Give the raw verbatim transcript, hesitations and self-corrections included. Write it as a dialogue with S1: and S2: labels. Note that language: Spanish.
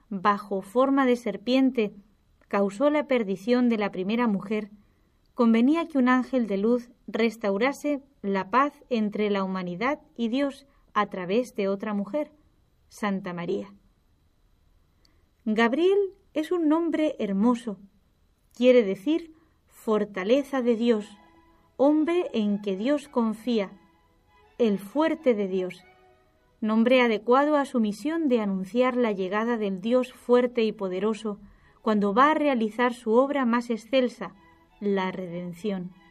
S1: bajo forma de serpiente, causó la perdición de la primera mujer, convenía que un ángel de luz restaurase la paz entre la humanidad y Dios a través de otra mujer, Santa María. Gabriel es un nombre hermoso, quiere decir fortaleza de Dios, hombre en que Dios confía, el fuerte de Dios, nombre adecuado a su misión de anunciar la llegada del Dios fuerte y poderoso cuando va a realizar su obra más excelsa, la redención.